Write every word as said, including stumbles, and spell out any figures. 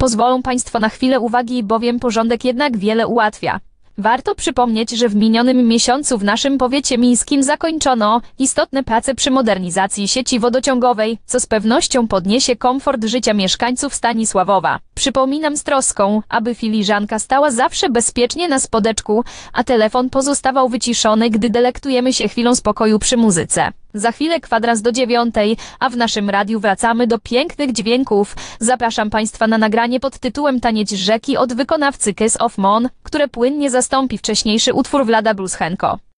Pozwolą Państwo na chwilę uwagi, bowiem porządek jednak wiele ułatwia. Warto przypomnieć, że w minionym miesiącu w naszym powiecie mińskim zakończono istotne prace przy modernizacji sieci wodociągowej, co z pewnością podniesie komfort życia mieszkańców Stanisławowa. Przypominam z troską, aby filiżanka stała zawsze bezpiecznie na spodeczku, a telefon pozostawał wyciszony, gdy delektujemy się chwilą spokoju przy muzyce. Za chwilę kwadrans do dziewiątej, a w naszym radiu wracamy do pięknych dźwięków. Zapraszam Państwa na nagranie pod tytułem Taniec rzeki od wykonawcy Kiss of Mon, które płynnie zastąpi wcześniejszy utwór Vlada Blues Henko.